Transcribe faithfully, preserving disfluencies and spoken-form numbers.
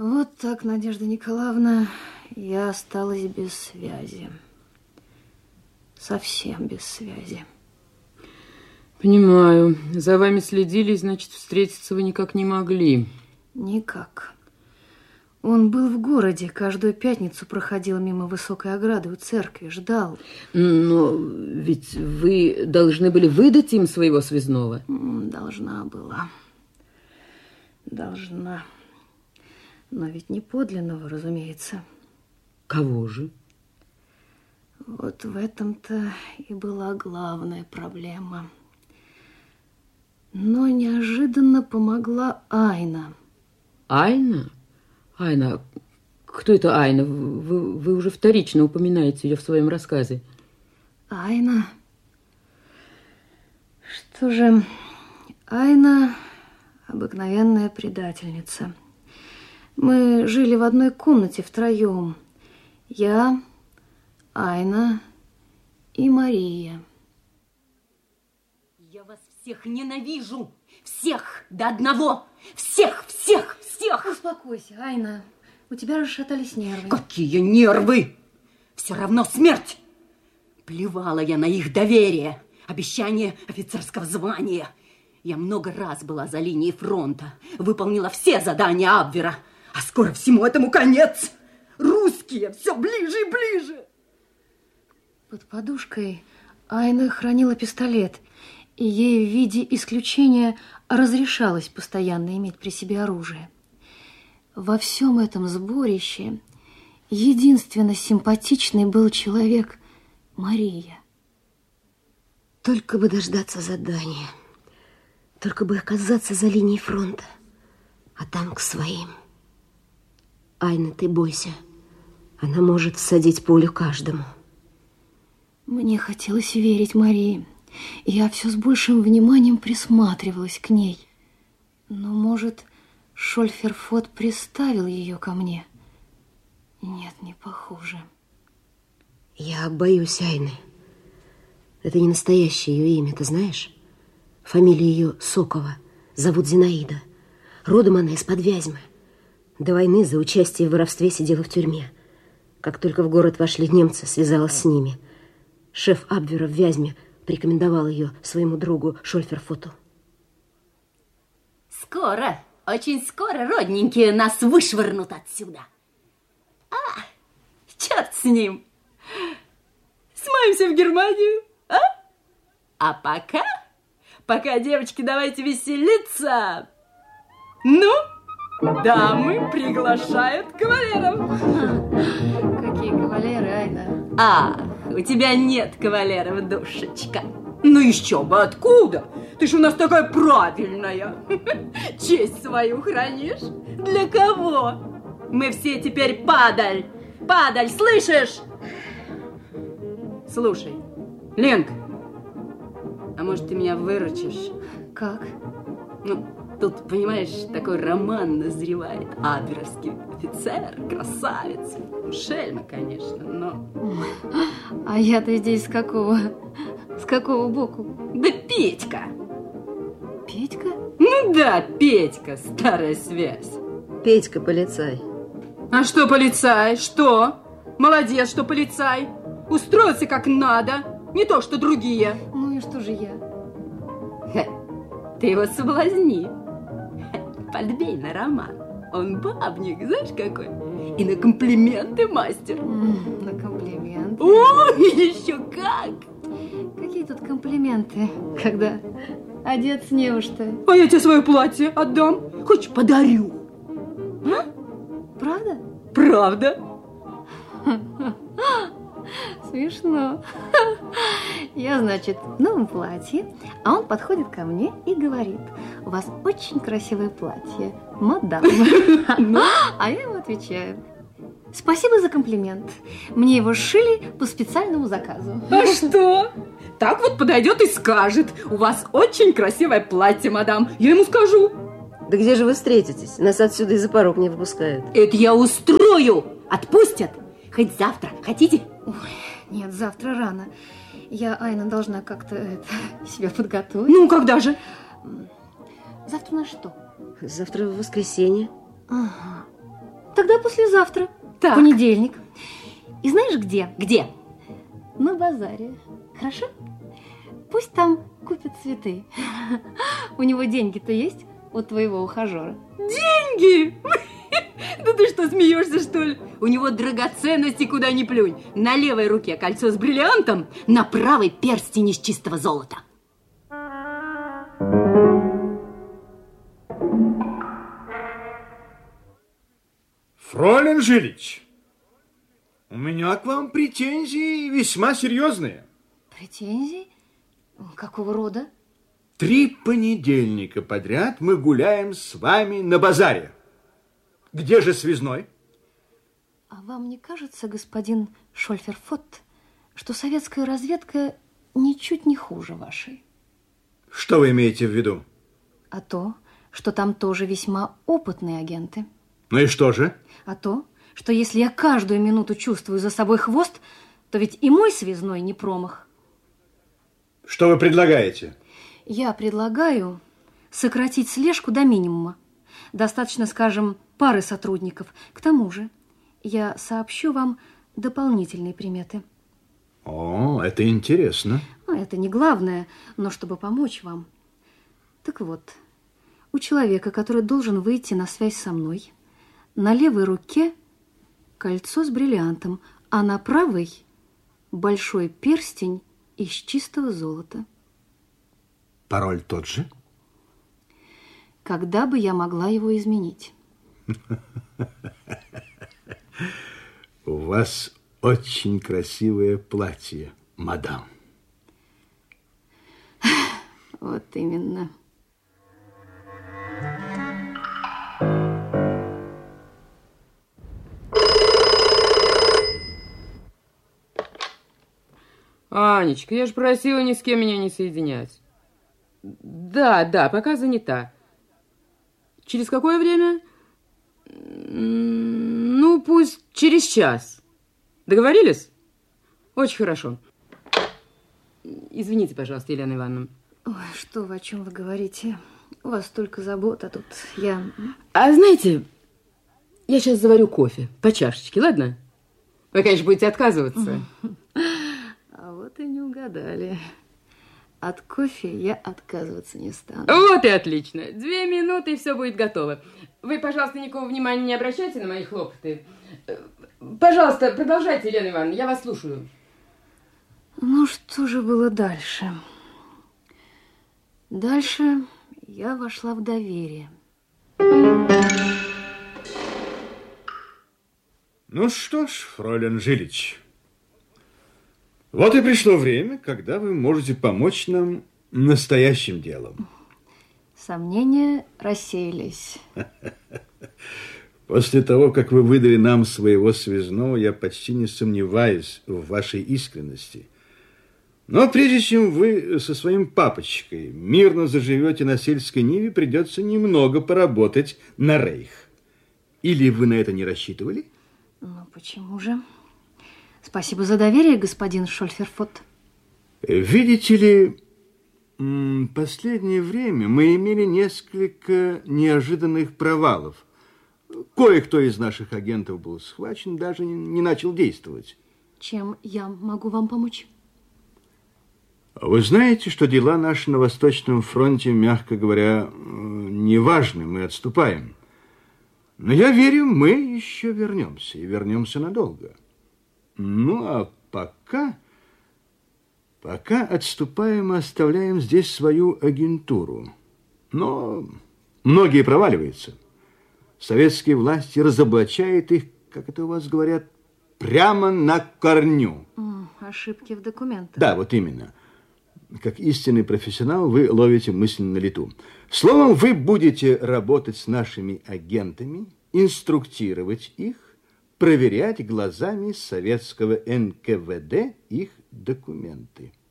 Вот так, Надежда Николаевна, я осталась без связи. Совсем без связи. Понимаю. За вами следили, значит, встретиться вы никак не могли. Никак. Он был в городе, каждую пятницу проходил мимо высокой ограды у церкви, ждал. Но ведь вы должны были выдать им своего связного. Должна была. Должна. Но ведь не подлинного, разумеется. Кого же? Вот в этом-то и была главная проблема. Но неожиданно помогла Айна. Айна? Айна? Кто это Айна? Вы, вы уже вторично упоминаете ее в своем рассказе. Айна? Что же, Айна обыкновенная предательница. Мы жили в одной комнате втроем. Я, Айна и Мария. Я вас всех ненавижу! Всех до одного! Всех, всех, всех! Успокойся, Айна. У тебя расшатались нервы. Какие нервы? Все равно смерть! Плевала я на их доверие, обещание офицерского звания. Я много раз была за линией фронта, выполнила все задания Абвера. А скоро всему этому конец. Русские все ближе и ближе. Под подушкой Айна хранила пистолет, и ей в виде исключения разрешалось постоянно иметь при себе оружие. Во всем этом сборище единственно симпатичный был человек Мария. Только бы дождаться задания, только бы оказаться за линией фронта, а там к своим. Айна, ты бойся. Она может всадить пулю каждому. Мне хотелось верить Марии. Я все с большим вниманием присматривалась к ней. Но, может, Шольферфот приставил ее ко мне? Нет, не похоже. Я боюсь Айны. Это не настоящее ее имя, ты знаешь? Фамилия ее Сокова. Зовут Зинаида. Родом она из-под Вязьмы. До войны за участие в воровстве сидела в тюрьме. Как только в город вошли немцы, связалась с ними. Шеф Абвера в Вязьме порекомендовал ее своему другу Шольферфоту. Скоро, очень скоро родненькие нас вышвырнут отсюда. А, черт с ним. Смоемся в Германию, а? А пока, пока, девочки, давайте веселиться. Ну, дамы приглашают кавалеров. Какие кавалеры, Айна? А, у тебя нет кавалеров, душечка. Ну еще бы, откуда? Ты ж у нас такая правильная. Честь свою хранишь? Для кого? Мы все теперь падаль. Падаль, слышишь? Слушай, Ленка, а может, ты меня выручишь? Как? Ну, тут, понимаешь, такой роман назревает. Абверовский офицер, красавец. Шельма, конечно, но... А я-то здесь с какого? С какого боку? Да Петька. Петька? Ну да, Петька, старая связь. Петька, полицай. А что полицай? Что? Молодец, что полицай. Устроился как надо. Не то, что другие. Ну и что же я? Ха, ты его соблазни. Подбей на роман. Он бабник, знаешь какой? И на комплименты мастер. М, на комплименты? О, еще как! Какие тут комплименты, когда одет с неужто? А я тебе свое платье отдам. Хочешь, подарю? А? Правда? Правда? Смешно. Я, значит, в новом платье, а он подходит ко мне и говорит: у вас очень красивое платье, мадам. А я ему отвечаю: спасибо за комплимент. Мне его сшили по специальному заказу. А что? Так вот подойдет и скажет: у вас очень красивое платье, мадам. Я ему скажу. Да где же вы встретитесь? Нас отсюда и за порог не выпускают. Это я устрою. Отпустят. Хоть завтра. Хотите? Ой, нет, завтра рано. Я, Айна, должна как-то это, себя подготовить. Ну, когда же? Завтра на что? Завтра в воскресенье. Ага. Тогда послезавтра, Так. понедельник. И знаешь где? Где? На базаре. Хорошо? Пусть там купят цветы. У него деньги-то есть у твоего ухажера? Деньги? Да ты что, смеешься, что ли? У него драгоценности куда ни плюнь. На левой руке кольцо с бриллиантом, на правой перстень из чистого золота. Фройлен Жилич, у меня к вам претензии весьма серьезные. Претензии? Какого рода? Три понедельника подряд мы гуляем с вами на базаре. Где же связной? А вам не кажется, господин Шольферфот, что советская разведка ничуть не хуже вашей? Что вы имеете в виду? А то, что там тоже весьма опытные агенты. Ну и что же? А то, что если я каждую минуту чувствую за собой хвост, то ведь и мой связной не промах. Что вы предлагаете? Я предлагаю сократить слежку до минимума. Достаточно, скажем, пары сотрудников. К тому же я сообщу вам дополнительные приметы. О, это интересно. Ну, это не главное, но чтобы помочь вам. Так вот, у человека, который должен выйти на связь со мной, на левой руке кольцо с бриллиантом, а на правой большой перстень из чистого золота. Пароль тот же? Когда бы я могла его изменить? У вас очень красивое платье, мадам. Вот именно. Анечка, я же просила ни с кем меня не соединять. Да, да, пока занята. Через какое время? Ну, пусть через час. Договорились? Очень хорошо. Извините, пожалуйста, Елена Ивановна. Ой, что вы, о чем вы говорите? У вас столько забот, а тут я... А знаете, я сейчас заварю кофе по чашечке, ладно? Вы, конечно, будете отказываться. А вот и не угадали. От кофе я отказываться не стану. Вот и отлично. Две минуты, и все будет готово. Вы, пожалуйста, никакого внимания не обращайте на мои хлопоты. Пожалуйста, продолжайте, Елена Ивановна, я вас слушаю. Ну, что же было дальше? Дальше я вошла в доверие. Ну что ж, фройлен Жилич, вот и пришло время, когда вы можете помочь нам настоящим делом. Сомнения рассеялись. После того, как вы выдали нам своего связного, я почти не сомневаюсь в вашей искренности. Но прежде чем вы со своим папочкой мирно заживете на сельской ниве, придется немного поработать на рейх. Или вы на это не рассчитывали? Ну, почему же? Спасибо за доверие, господин Шольферфот. Видите ли, последнее время мы имели несколько неожиданных провалов. Кое-кто из наших агентов был схвачен, даже не начал действовать. Чем я могу вам помочь? Вы знаете, что дела наши на Восточном фронте, мягко говоря, неважны, мы отступаем. Но я верю, мы еще вернемся, и вернемся надолго. Ну, а пока, пока отступаем и оставляем здесь свою агентуру. Но многие проваливаются. Советские власти разоблачают их, как это у вас говорят, прямо на корню. М, ошибки в документах. Да, вот именно. Как истинный профессионал вы ловите мысль на лету. Словом, вы будете работать с нашими агентами, инструктировать их, проверять глазами советского эн ка вэ дэ их документы.